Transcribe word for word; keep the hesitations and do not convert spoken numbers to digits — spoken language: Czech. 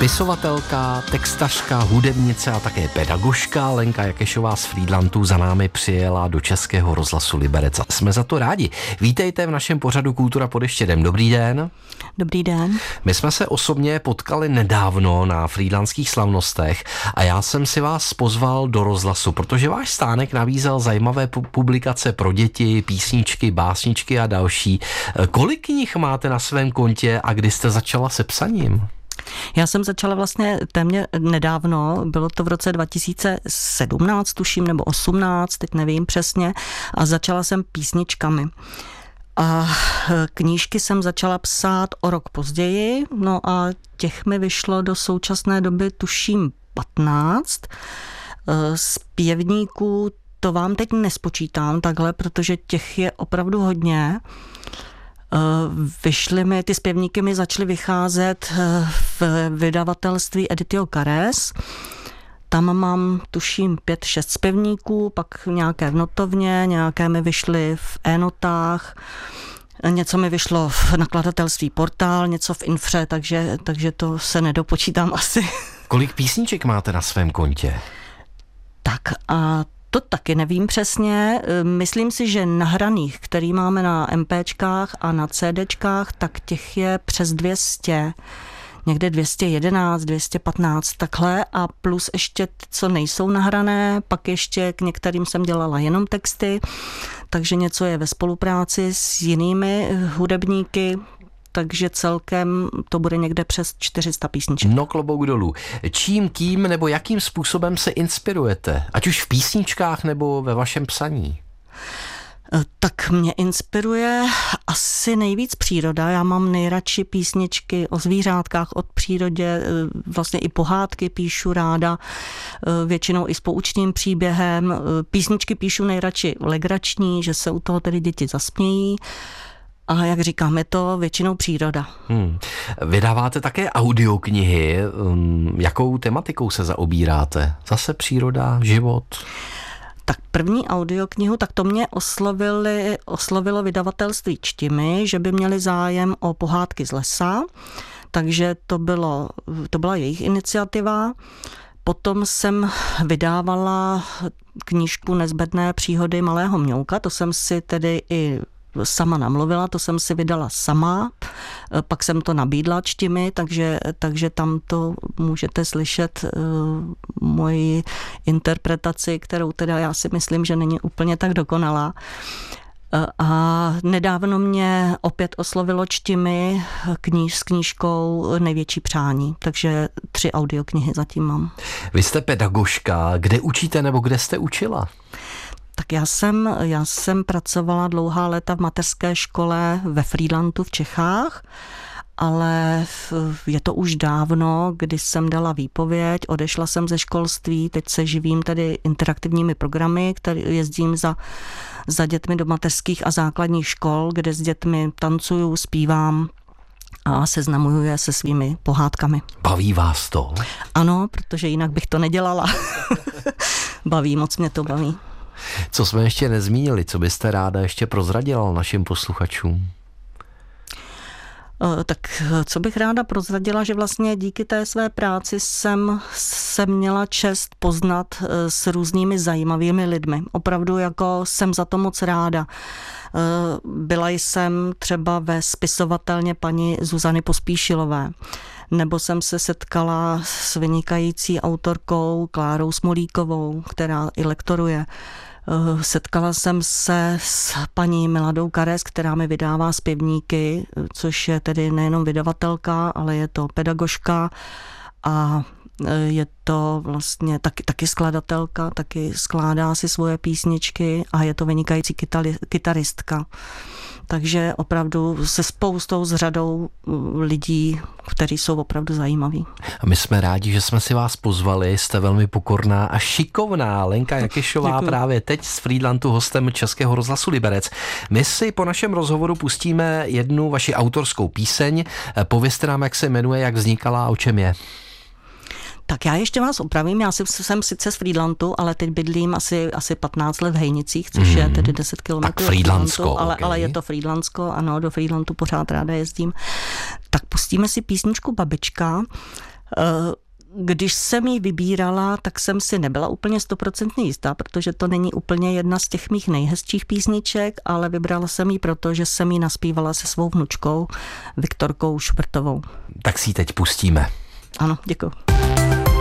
Spisovatelka, textařka, hudebnice a také pedagožka Lenka Jakešová z Frýdlantu za námi přijela do Českého rozhlasu Liberec. Jsme za to rádi. Vítejte v našem pořadu Kultura pod Ještědem. Dobrý den. Dobrý den. My jsme se osobně potkali nedávno na frýdlantských slavnostech a já jsem si vás pozval do rozhlasu, protože váš stánek nabízel zajímavé publikace pro děti, písničky, básničky a další. Kolik knih máte na svém kontě a kdy jste začala se psaním? Já jsem začala vlastně téměř nedávno, bylo to v roce dva tisíce sedmnáct, tuším, nebo osmnáct, teď nevím přesně, a začala jsem písničkami. A knížky jsem začala psát o rok později, no a těch mi vyšlo do současné doby tuším patnáct. Z pěvníků to vám teď nespočítám takhle, protože těch je opravdu hodně. Vyšly mi, ty zpěvníky mi začaly vycházet v vydavatelství Editio Cares. Tam mám, tuším, pět, šest zpěvníků, pak nějaké v notovně, nějaké mi vyšly v e-notách, něco mi vyšlo v nakladatelství Portál, něco v Infře, takže, takže to se nedopočítám asi. Kolik písniček máte na svém kontě? Tak a to taky nevím přesně. Myslím si, že nahraných, který máme na MPčkách a na CDčkách, tak těch je přes dvě stě. Někde dvě stě jedenáct, dvě stě patnáct takhle a plus ještě ty, co nejsou nahrané, pak ještě k některým jsem dělala jenom texty, takže něco je ve spolupráci s jinými hudebníky, takže celkem to bude někde přes čtyři sta písniček. No klobouk dolů. Čím, kým nebo jakým způsobem se inspirujete? Ať už v písničkách nebo ve vašem psaní? Tak mě inspiruje asi nejvíc příroda. Já mám nejradši písničky o zvířátkách, od přírodě, vlastně i pohádky píšu ráda, většinou i s poučným příběhem. Písničky píšu nejradši legrační, že se u toho tedy děti zasmějí. A jak říkám, je to většinou příroda. Hmm. Vydáváte také audioknihy. Jakou tematikou se zaobíráte? Zase příroda, život? Tak první audioknihu, tak to mě oslovili, oslovilo vydavatelství Čtimi, že by měli zájem o pohádky z lesa, takže to, bylo, to byla jejich iniciativa. Potom jsem vydávala knížku Nezbedné příhody malého Mňouka, to jsem si tedy i sama namluvila, to jsem si vydala sama, pak jsem to nabídla Čtimi, takže, takže tam to můžete slyšet uh, moji interpretaci, kterou teda já si myslím, že není úplně tak dokonalá. Uh, a nedávno mě opět oslovilo Čtimi kníž, s knížkou Největší přání, takže tři audioknihy zatím mám. Vy jste pedagožka, kde učíte nebo kde jste učila? Tak já jsem, já jsem pracovala dlouhá léta v mateřské škole ve Frýdlantu v Čechách, ale je to už dávno, kdy jsem dala výpověď, odešla jsem ze školství, teď se živím tedy interaktivními programy, které jezdím za, za dětmi do mateřských a základních škol, kde s dětmi tancuju, zpívám a seznamuju je se svými pohádkami. Baví vás to? Ano, protože jinak bych to nedělala. Baví, moc mě to baví. Co jsme ještě nezmínili, co byste ráda ještě prozradila našim posluchačům? Tak co bych ráda prozradila, že vlastně díky té své práci jsem se měla čest poznat s různými zajímavými lidmi. Opravdu jako jsem za to moc ráda. Byla jsem třeba ve spisovatelně paní Zuzany Pospíšilové, nebo jsem se setkala s vynikající autorkou Klárou Smolíkovou, která i lektoruje. Setkala jsem se s paní Miladou Cares, která mi vydává zpěvníky, což je tedy nejenom vydavatelka, ale je to pedagožka a je to vlastně taky, taky skladatelka, taky skládá si svoje písničky a je to vynikající kytali, kytaristka. Takže opravdu se spoustou s řadou lidí, kteří jsou opravdu zajímaví. A my jsme rádi, že jsme si vás pozvali, jste velmi pokorná a šikovná. Lenka Jakešová Děkuji. Právě teď z Frýdlantu hostem Českého rozhlasu Liberec. My si po našem rozhovoru pustíme jednu vaši autorskou píseň. Povězte nám, jak se jmenuje, jak vznikala a o čem je. Tak já ještě vás opravím, já jsem sice z Frýdlantu, ale teď bydlím asi, asi patnáct let v Hejnicích, což mm. je tedy deset kilometrů. Tak Frýdlantsko, ale, okay. ale je to Frýdlantsko, ano, do Frýdlantu pořád ráda jezdím. Tak pustíme si písničku Babička. Když jsem ji vybírala, tak jsem si nebyla úplně stoprocentně jistá, protože to není úplně jedna z těch mých nejhezčích písniček, ale vybrala jsem ji proto, že jsem ji naspívala se svou vnučkou Viktorkou Šubrtovou. Tak si ji teď pustíme. Ano, děkuji.